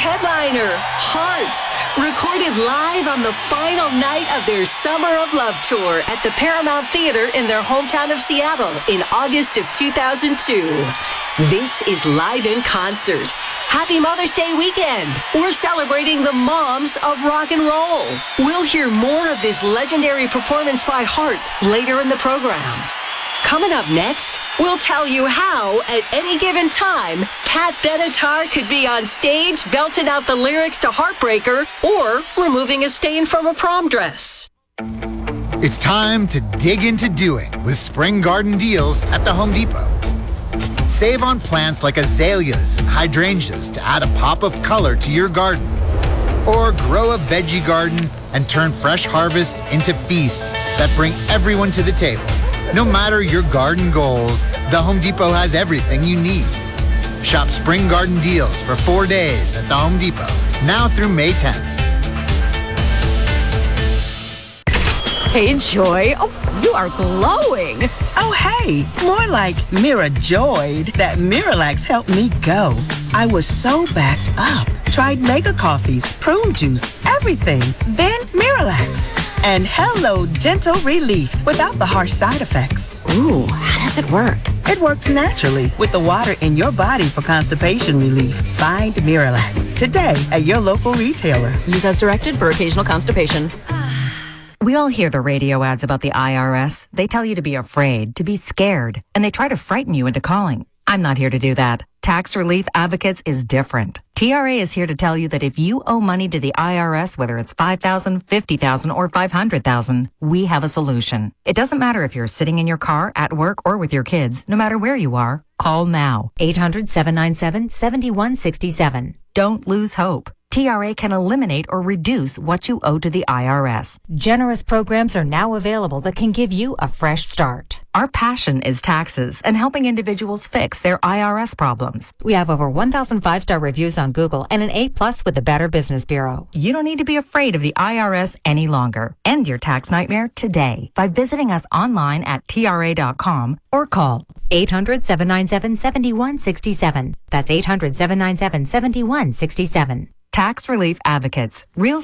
headliner, Hearts, recorded live on the final night of their Summer of Love tour at the Paramount Theater in their hometown of Seattle in August of 2002. This is Live in Concert. Happy Mother's Day weekend. We're celebrating the moms of rock and roll. We'll hear more of this legendary performance by Heart later in the program. Coming up next, we'll tell you how, at any given time, Pat Benatar could be on stage belting out the lyrics to Heartbreaker or removing a stain from a prom dress. It's time to dig into doing with Spring Garden deals at the Home Depot. Save on plants like azaleas and hydrangeas to add a pop of color to your garden. Or grow a veggie garden and turn fresh harvests into feasts that bring everyone to the table. No matter your garden goals, the Home Depot has everything you need. Shop Spring Garden deals for 4 days at the Home Depot, now through May 10th. Hey, Joy. Oh, you are glowing. Oh, hey, more like Mirajoyed. That Miralax helped me go. I was so backed up. Tried mega coffees, prune juice, everything. Then Miralax. And hello, gentle relief without the harsh side effects. Ooh, how does it work? It works naturally with the water in your body for constipation relief. Find Miralax today at your local retailer. Use as directed for occasional constipation. We all hear the radio ads about the IRS. They tell you to be afraid, to be scared, and they try to frighten you into calling. I'm not here to do that. Tax Relief Advocates is different. TRA is here to tell you that if you owe money to the IRS, whether it's $5,000, $50,000, or $500,000, we have a solution. It doesn't matter if you're sitting in your car, at work, or with your kids. No matter where you are, call now. 800-797-7167. Don't lose hope. TRA can eliminate or reduce what you owe to the IRS. Generous programs are now available that can give you a fresh start. Our passion is taxes and helping individuals fix their IRS problems. We have over 1,000 5-star reviews on Google and an A+ with the Better Business Bureau. You don't need to be afraid of the IRS any longer. End your tax nightmare today by visiting us online at TRA.com or call 800-797-7167. That's 800-797-7167. Tax Relief Advocates. Real